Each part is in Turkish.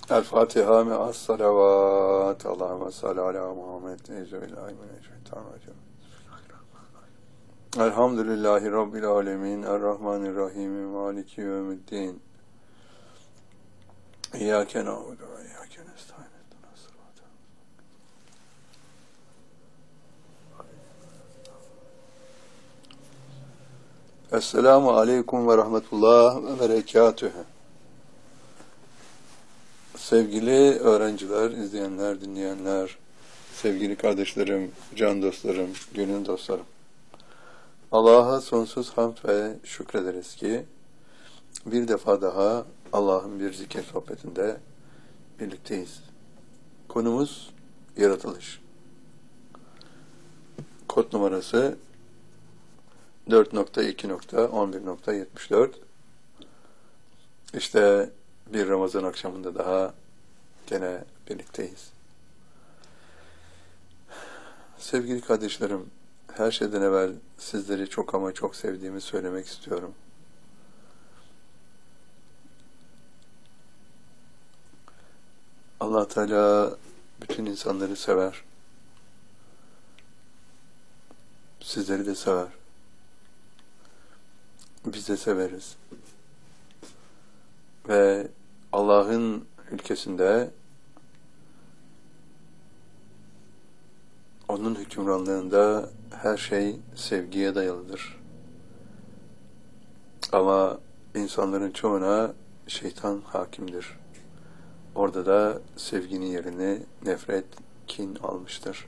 El Fatiha me'as salavat. Allahümme salli ala Muhammed. Euzubillahimineşşeytanirracim. Elhamdülillahi Rabbil alemin. Errahmanirrahim. Maliki yevmiddin. İyyâke na'budu ve iyyâke nestaîn. Esselamu aleyküm ve rahmetullah ve berekatühü. Sevgili öğrenciler, izleyenler, dinleyenler, sevgili kardeşlerim, can dostlarım, gönül dostlarım. Allah'a sonsuz hamd ve şükrederiz ki bir defa daha Allah'ın bir zikir sohbetinde birlikteyiz. Konumuz yaratılış. Kod numarası 4.2.11.74. İşte bir Ramazan akşamında daha gene birlikteyiz. Sevgili kardeşlerim, her şeyden evvel sizleri çok ama çok sevdiğimi söylemek istiyorum. Allah Teala bütün insanları sever. Sizleri de sever. Biz de severiz. Ve Allah'ın ülkesinde, onun hükümranlığında her şey sevgiye dayalıdır. Ama insanların çoğuna şeytan hakimdir. Orada da sevginin yerini nefret, kin almıştır.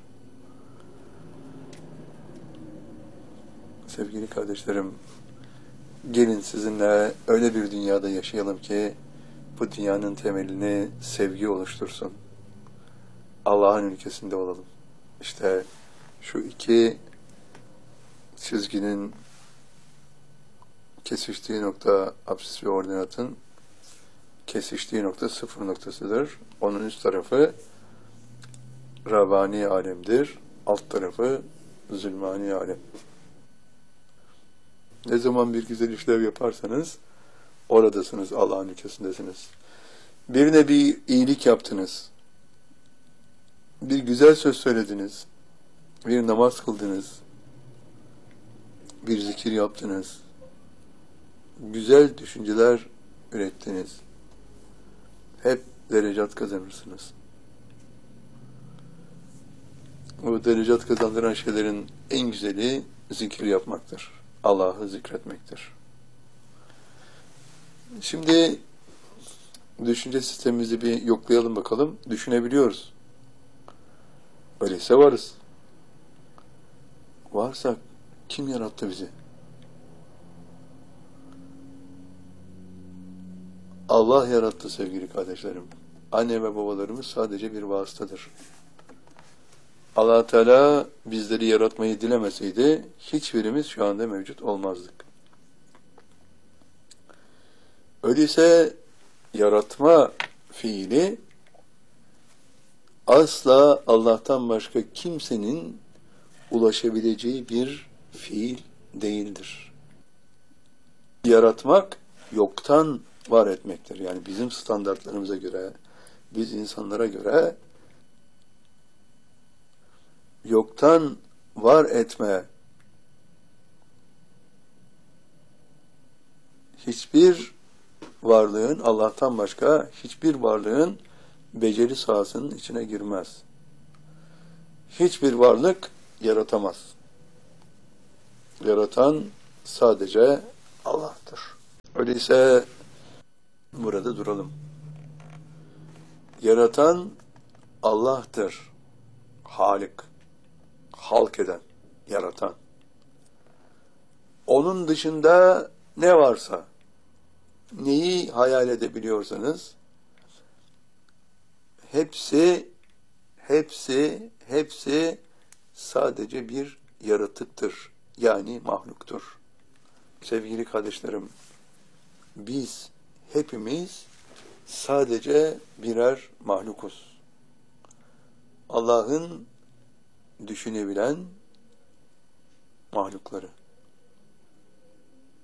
Sevgili kardeşlerim, gelin sizinle öyle bir dünyada yaşayalım ki bu dünyanın temelini sevgi oluştursun. Allah'ın ülkesinde olalım. İşte şu iki çizginin kesiştiği nokta apsis ve ordinatın kesiştiği nokta sıfır noktasıdır. Onun üst tarafı Rabbani alemdir. Alt tarafı zulmani alem. Ne zaman bir güzel işlev yaparsanız oradasınız, Allah'ın ülkesindesiniz. Birine bir iyilik yaptınız. Bir güzel söz söylediniz. Bir namaz kıldınız. Bir zikir yaptınız. Güzel düşünceler ürettiniz. Hep derecat kazanırsınız. O derecat kazandıran şeylerin en güzeli zikir yapmaktır. Allah'ı zikretmektir. Şimdi düşünce sistemimizi bir yoklayalım bakalım. Düşünebiliyoruz. Öyleyse varız. Varsak kim yarattı bizi? Allah yarattı sevgili kardeşlerim. Anne ve babalarımız sadece bir vasıtadır. Allah Teala bizleri yaratmayı dilemeseydi hiçbirimiz şu anda mevcut olmazdık. Öyleyse yaratma fiili asla Allah'tan başka kimsenin ulaşabileceği bir fiil değildir. Yaratmak yoktan var etmektir. Yani bizim standartlarımıza göre, biz insanlara göre yoktan var etme hiçbir varlığın, Allah'tan başka hiçbir varlığın beceri sahasının içine girmez. Hiçbir varlık yaratamaz. Yaratan sadece Allah'tır. Öyleyse burada duralım. Yaratan Allah'tır. Halik, halk eden, yaratan. Onun dışında ne varsa, neyi hayal edebiliyorsanız, hepsi sadece bir yaratıktır. Yani mahluktur. Sevgili kardeşlerim, biz hepimiz sadece birer mahlukuz. Allah'ın düşünebilen mahlukları.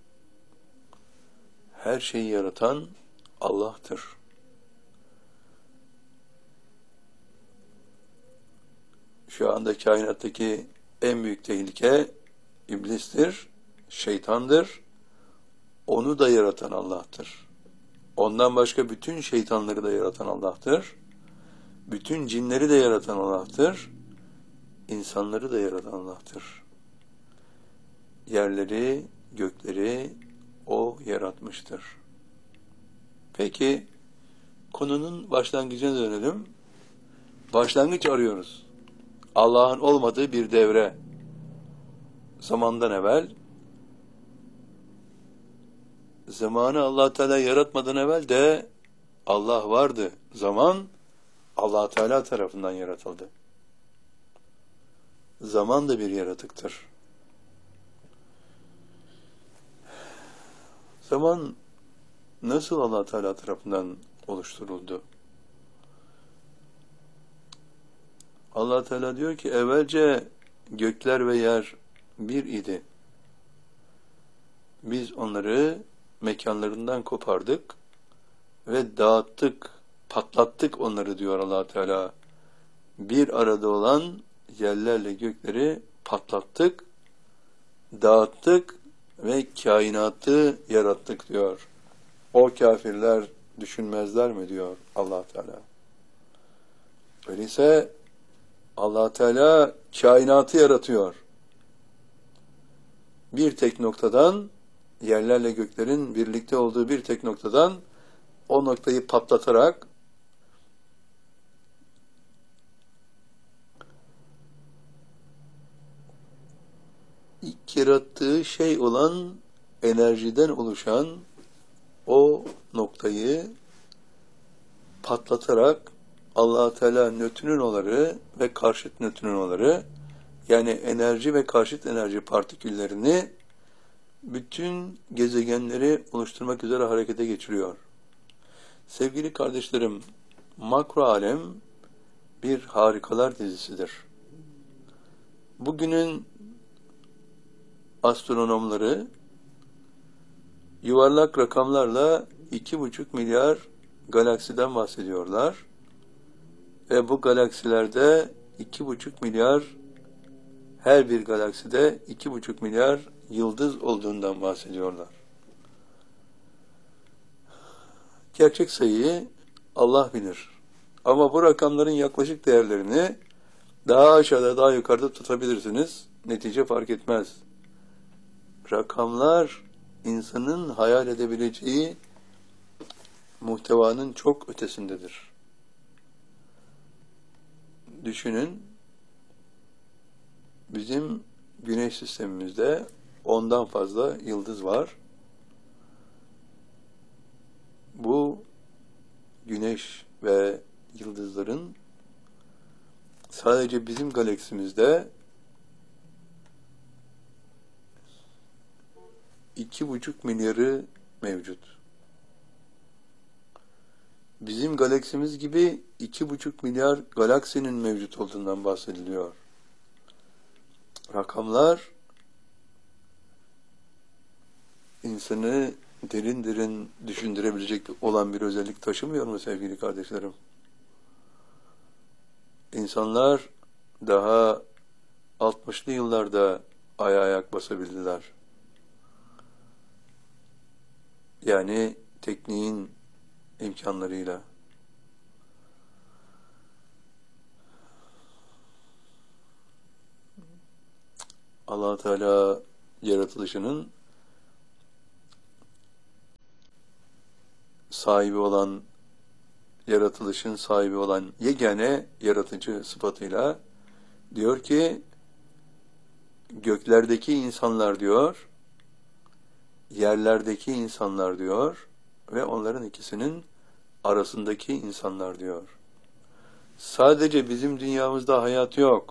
Her şeyi yaratan Allah'tır. Şu anda kainattaki en büyük tehlike iblistir, şeytandır. Onu da yaratan Allah'tır. Ondan başka bütün şeytanları da yaratan Allah'tır. Bütün cinleri de yaratan Allah'tır. İnsanları da yaratan Allah'tır. Yerleri, gökleri O yaratmıştır. Peki, konunun başlangıcına dönelim. Başlangıç arıyoruz. Allah'ın olmadığı bir devre. Zamandan evvel, zamanı Allah Teala yaratmadan evvel de Allah vardı. Zaman Allah Teala tarafından yaratıldı. Zaman da bir yaratıktır. Zaman nasıl Allah Teala tarafından oluşturuldu? Allah Teala diyor ki evvelce gökler ve yer bir idi. Biz onları mekanlarından kopardık ve dağıttık, patlattık onları diyor Allah Teala. Bir arada olan yerlerle gökleri patlattık, dağıttık ve kainatı yarattık diyor. O kafirler düşünmezler mi diyor Allah Teala. Öyleyse Allah Teala kainatı yaratıyor. Bir tek noktadan, yerlerle göklerin birlikte olduğu bir tek noktadan o noktayı patlatarak ilk yarattığı şey olan enerjiden oluşan o noktayı patlatarak Allah Teala nötrinoları ve karşıt nötrinoları, yani enerji ve karşıt enerji partiküllerini bütün gezegenleri oluşturmak üzere harekete geçiriyor. Sevgili kardeşlerim, makro alem bir harikalar dizisidir. Bugünün astronomları yuvarlak rakamlarla 2,5 milyar galaksiden bahsediyorlar. Ve bu galaksilerde 2,5 milyar, her bir galakside 2,5 milyar yıldız olduğundan bahsediyorlar. Gerçek sayıyı Allah bilir. Ama bu rakamların yaklaşık değerlerini daha aşağıda, daha yukarıda tutabilirsiniz. Netice fark etmez. Rakamlar insanın hayal edebileceği muhtevanın çok ötesindedir. Düşünün, bizim Güneş sistemimizde 10'dan fazla yıldız var. Bu Güneş ve yıldızların sadece bizim galaksimizde 2,5 milyarı mevcut. Bizim galaksimiz gibi 2,5 milyar galaksinin mevcut olduğundan bahsediliyor. Rakamlar insanı derin derin düşündürebilecek olan bir özellik taşımıyor mu sevgili kardeşlerim? İnsanlar daha 60'lı yıllarda aya ayak basabildiler. Yani tekniğin imkanlarıyla. Allah Teala yaratılışının sahibi olan, yaratılışın sahibi olan yegane yaratıcı sıfatıyla diyor ki, göklerdeki insanlar diyor, yerlerdeki insanlar diyor ve onların ikisinin arasındaki insanlar diyor. Sadece bizim dünyamızda hayat yok.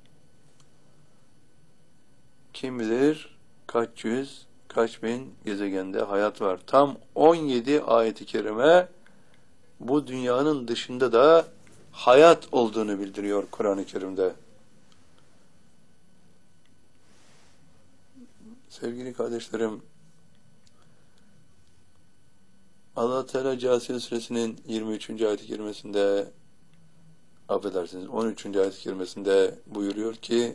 Kim bilir kaç yüz, kaç bin gezegende hayat var. Tam 17 ayet-i kerime bu dünyanın dışında da hayat olduğunu bildiriyor Kur'an-ı Kerim'de. Sevgili kardeşlerim, Allah Teala Câsiye Suresinin 23. ayet-i kerimesinde affedersiniz 13. ayet-i kerimesinde buyuruyor ki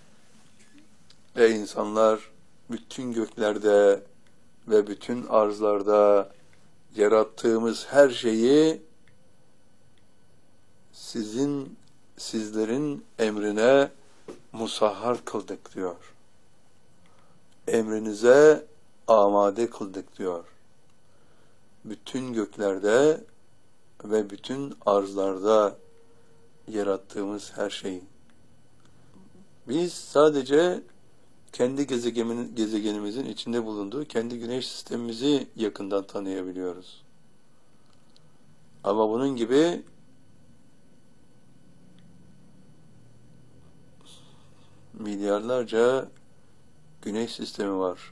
ey insanlar, bütün göklerde ve bütün arzlarda yarattığımız her şeyi sizlerin emrine musahhar kıldık diyor. Emrinize amade kıldık diyor. Bütün göklerde ve bütün arzlarda yarattığımız her şeyi. Biz sadece kendi gezegenimizin içinde bulunduğu kendi güneş sistemimizi yakından tanıyabiliyoruz. Ama bunun gibi milyarlarca güneş sistemi var.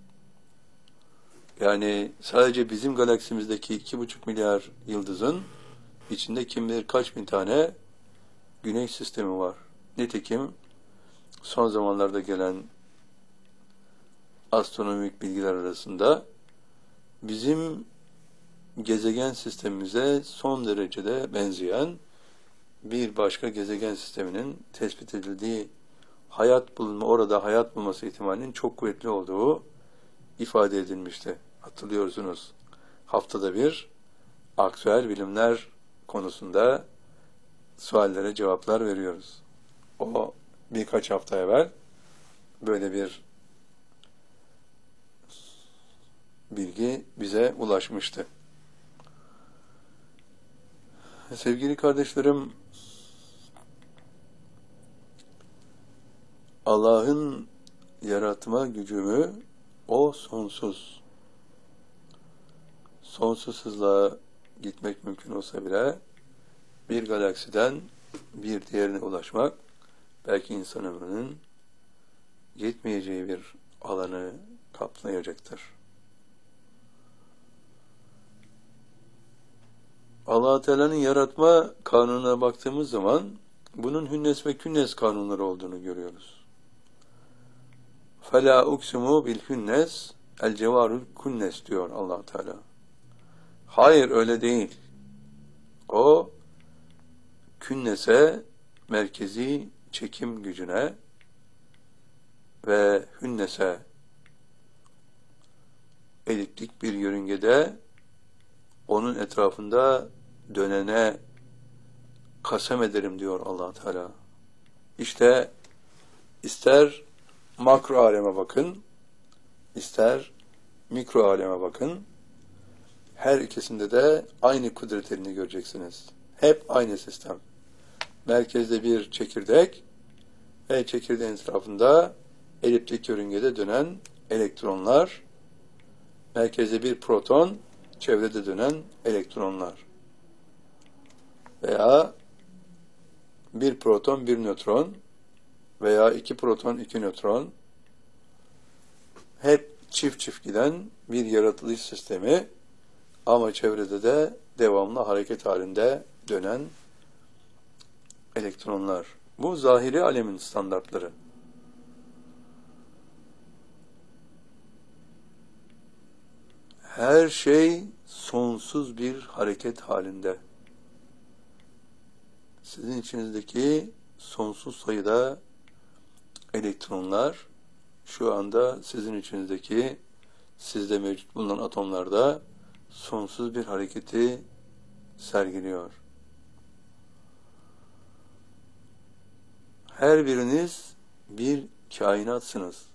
Yani sadece bizim galaksimizdeki 2,5 milyar yıldızın içinde kim bilir kaç bin tane güneş sistemi var. Nitekim son zamanlarda gelen astronomik bilgiler arasında bizim gezegen sistemimize son derecede benzeyen bir başka gezegen sisteminin tespit edildiği, orada hayat bulması ihtimalinin çok kuvvetli olduğu ifade edilmişti. Hatırlıyorsunuz. Haftada bir aktüel bilimler konusunda suallere cevaplar veriyoruz. O birkaç hafta evvel böyle bir bilgi bize ulaşmıştı. Sevgili kardeşlerim, Allah'ın yaratma gücünü o sonsuz hızla gitmek mümkün olsa bile bir galaksiden bir diğerine ulaşmak belki insan ömrünün yetmeyeceği bir alanı kaplayacaktır. Allah-u Teala'nın yaratma kanununa baktığımız zaman bunun hünnes ve künnes kanunları olduğunu görüyoruz. فَلَا اُقْسِمُوا بِالْهُنَّسِ الْجَوَارُ الْكُنَّسِ diyor Allah-u Teala. Hayır, öyle değil. O künnese, merkezi çekim gücüne ve hünnese, eliptik bir yörüngede onun etrafında dönene kasem ederim diyor Allah Teala. İşte ister makro aleme bakın, ister mikro aleme bakın, her ikisinde de aynı kudret elini göreceksiniz. Hep aynı sistem. Merkezde bir çekirdek ve çekirdeğin etrafında eliptik yörüngede dönen elektronlar, merkezde bir proton, çevrede dönen elektronlar. Veya bir proton, bir nötron veya iki proton, iki nötron, hep çift çift giden bir yaratılış sistemi ama çevrede de devamlı hareket halinde dönen elektronlar. Bu zahiri alemin standartları. Her şey sonsuz bir hareket halinde. Sizin içinizdeki sonsuz sayıda elektronlar şu anda sizin içinizdeki, sizde mevcut bulunan atomlarda sonsuz bir hareketi sergiliyor. Her biriniz bir kainatsınız.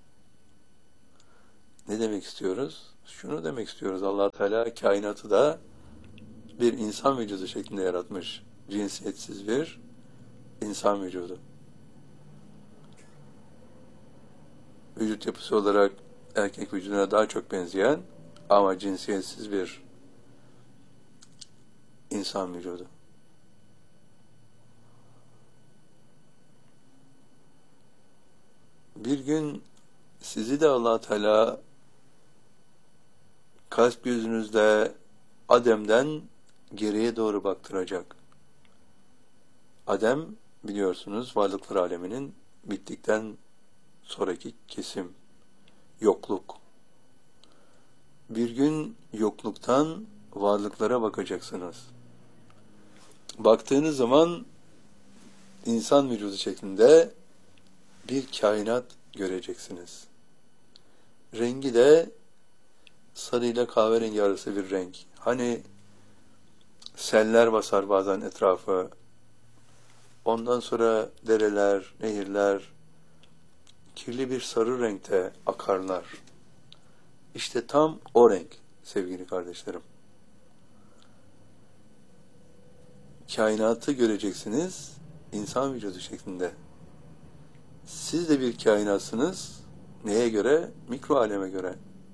Ne demek istiyoruz? Şunu demek istiyoruz. Allah Teala kainatı da bir insan vücudu şeklinde yaratmış. Cinsiyetsiz bir insan vücudu. Vücut yapısı olarak erkek vücuduna daha çok benzeyen ama cinsiyetsiz bir insan vücudu. Bir gün sizi de Allah Teala kalp gözünüzde Adem'den geriye doğru baktıracak. Adem, biliyorsunuz, varlıklar aleminin bittikten sonraki kesim, yokluk. Bir gün yokluktan varlıklara bakacaksınız. Baktığınız zaman insan vücudu şeklinde bir kainat göreceksiniz. Rengi de sarıyla kahverengi arası bir renk. Hani seller basar bazen etrafı. Ondan sonra dereler, nehirler kirli bir sarı renkte akarlar. İşte tam o renk sevgili kardeşlerim. Kainatı göreceksiniz insan vücudu şeklinde. Siz de bir kainatsınız. Neye göre? Mikro aleme göre.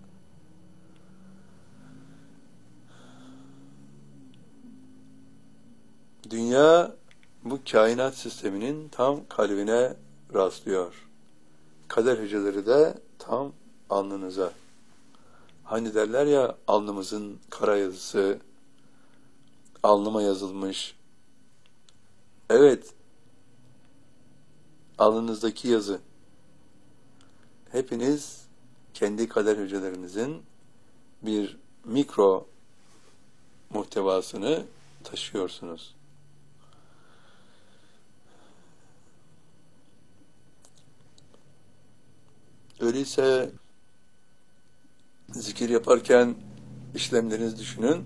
Dünya bu kainat sisteminin tam kalbine rastlıyor. Kader hücreleri de tam alnınıza. Hani derler ya, alnımızın kara yazısı alnıma yazılmış. Evet, alnınızdaki yazı. Hepiniz kendi kader hücrelerinizin bir mikro muhtevasını taşıyorsunuz. Öyleyse zikir yaparken işlemlerinizi düşünün.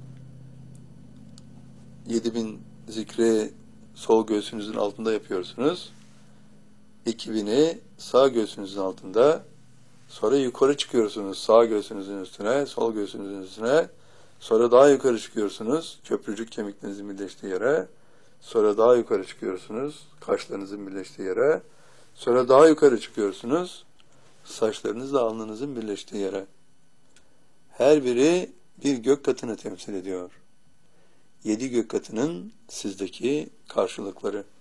7000 zikri sol göğsünüzün altında yapıyorsunuz. 2000'i sağ göğsünüzün altında. Sonra yukarı çıkıyorsunuz sağ göğsünüzün üstüne, sol göğsünüzün üstüne. Sonra daha yukarı çıkıyorsunuz köprücük kemiklerinizin birleştiği yere. Sonra daha yukarı çıkıyorsunuz kaşlarınızın birleştiği yere. Sonra daha yukarı çıkıyorsunuz saçlarınızla alnınızın birleştiği yere. Her biri bir gök katını temsil ediyor. 7 gök katının sizdeki karşılıkları.